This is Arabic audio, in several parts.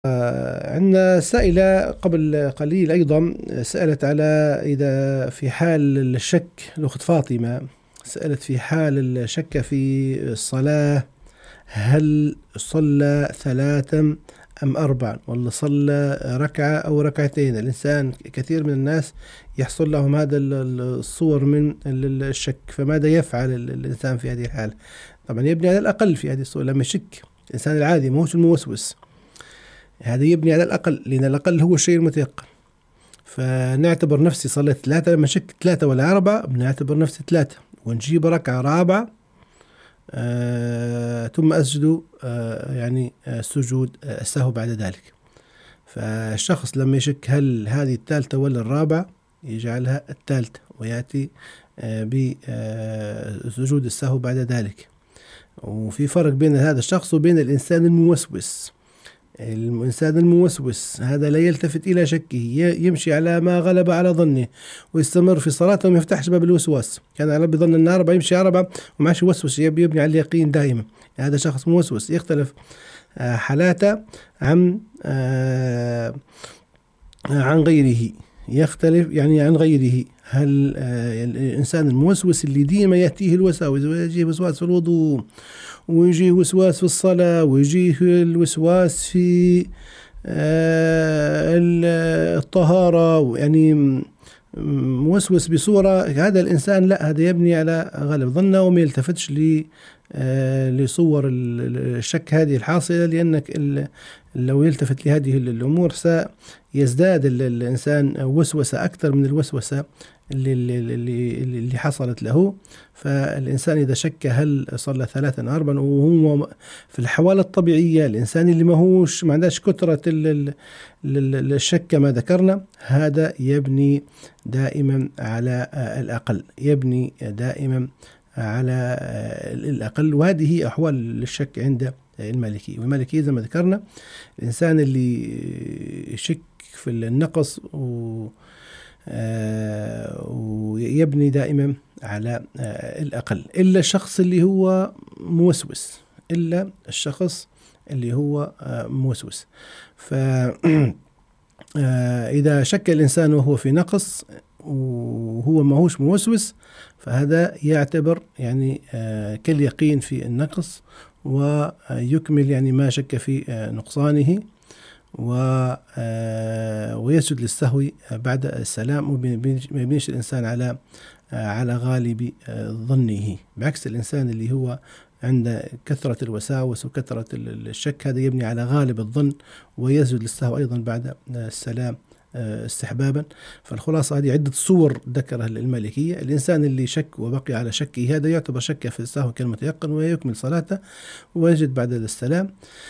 عندنا سائلة قبل قليل أيضا سألت على إذا في حال الشك، الأخت فاطمة سألت في حال الشك في الصلاة، هل صلى ثلاثا أم أربعا، ولا صلى ركعة أو ركعتين؟ الإنسان كثير من الناس يحصل لهم هذا الصور من الشك، فماذا يفعل الإنسان في هذه الحالة؟ طبعا يبني على الأقل في هذه الصورة. لما يشك الإنسان العادي ماهوش الموسوس، هذا يبني على الأقل، لأن الأقل هو الشيء المتيقن. فنعتبر نفسي صليت ثلاثة، لما شك ثلاثة ولا أربعة بنعتبر نفسي ثلاثة، ونجيب ركعة رابعة ثم أسجد سجود السهو بعد ذلك. فالشخص لما يشك هل هذه الثالثة ولا الرابعة يجعلها الثالثة ويأتي بسجود السهو بعد ذلك. وفي فرق بين هذا الشخص وبين الإنسان الموسوس. الإنسان الموسوس هذا لا يلتفت إلى شكه، يمشي على ما غلب على ظنه ويستمر في صلاته وما يفتحش باب الوسواس. كان على بظن أن أربعة يمشي أربعة وماشي يوسوس، يبني على اليقين دائما. هذا شخص موسوس يختلف حالاته عن غيره، يختلف عن غيره. هل الإنسان الموسوس اللي ديما يأتيه الوساوس، ويجيه وسواس في الوضوء، ويجيه وسواس في الصلاة، ويجيه الوسواس في الطهارة، موسوس بصورة، هذا الإنسان لا، هذا يبني على غالب ظنه وما يلتفتش لصور الشك هذه الحاصلة. لأنك لو يلتفت لهذه الأمور سيزداد الإنسان وسوسة أكثر من الوسوسة اللي حصلت له. فالإنسان إذا شك هل صلى ثلاثا أربعا، وهو في الحوالة الطبيعية الإنسان اللي ما عندهاش كثرة الشك كما ذكرنا، هذا يبني دائما على الأقل، يبني دائما على الأقل. وهذه أحوال الشك عند المالكية. والمالكية زي ما ذكرنا الإنسان اللي يشك في النقص ويبني دائما على الأقل، إلا الشخص اللي هو موسوس، إلا الشخص اللي هو موسوس. إذا شك الإنسان وهو في نقص وهو ما هوش موسوس، فهذا يعتبر كاليقين في النقص، ويكمل ما شك في نقصانه، ويسجد للسهو بعد السلام، وما يبنيش الإنسان على غالب ظنه، بعكس الإنسان اللي هو عند كثرة الوساوس وكثرة الشك، هذا يبني على غالب الظن ويسجد للسهو أيضا بعد السلام استحبابا. فالخلاصة هذه عدة صور ذكرها المالكية. الإنسان اللي شك وبقي على شكه هذا يعتبر شك في السهو كالمتيقن، ويكمل صلاته ويسجد بعد السلام.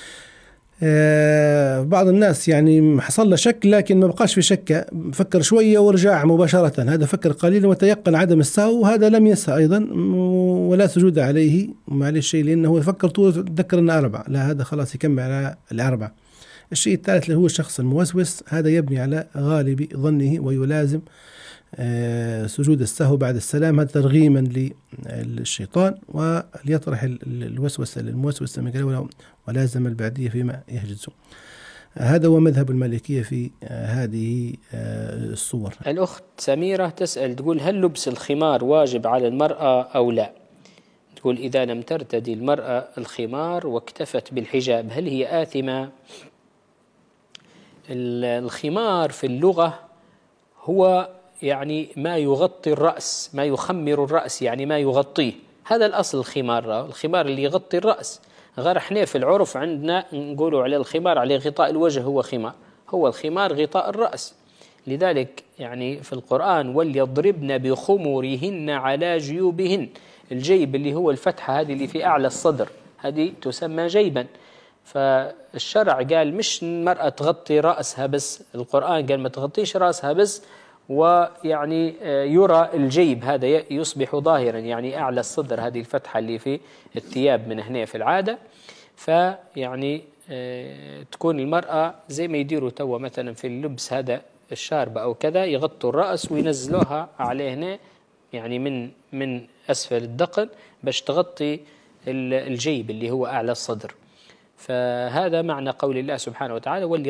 بعض الناس حصل له شك لكن ما بقاش في شك، فكر شوية ورجع مباشرة، هذا فكر قليلا وتيقن عدم السهو، وهذا لم يسهى أيضا ولا سجود عليه معلش شيء، لأنه يفكر طول ذكر أنه أربعة، لا، هذا خلاص يكمل على الأربعة. الشيء الثالث اللي هو الشخص الموسوس، هذا يبني على غالب ظنه ويلازم سجود السهو بعد السلام، هذا ترغيما للشيطان، وليطرح الوسوسة للموسوس ولازم البعدية فيما يحجز. هذا هو مذهب المالكية في هذه الصور. الأخت سميرة تسأل تقول: هل لبس الخمار واجب على المرأة أو لا؟ تقول: إذا لم ترتدي المرأة الخمار واكتفت بالحجاب هل هي آثمة؟ الخمار في اللغة هو ما يغطي الرأس، ما يخمر الرأس، ما يغطيه، هذا الأصل. الخمار اللي يغطي الرأس. غير احنا في العرف عندنا نقولوا على الخمار، على غطاء الوجه هو خمار، هو الخمار غطاء الرأس. لذلك في القرآن: وليضربن بخمورهن على جيوبهن. الجيب اللي هو الفتحة هذه اللي في أعلى الصدر، هذه تسمى جيبا. فالشرع قال مش المرأة تغطي رأسها بس، القرآن قال ما تغطيش رأسها بس، يرى الجيب، هذا يصبح ظاهرا، أعلى الصدر، هذه الفتحة اللي في الثياب من هنا في العادة. تكون المرأة زي ما يديروا توا مثلا في اللبس هذا الشاربة أو كذا، يغطوا الرأس وينزلوها عليه هنا، من أسفل الدقن باش تغطي الجيب اللي هو أعلى الصدر. فهذا معنى قول الله سبحانه وتعالى: واللي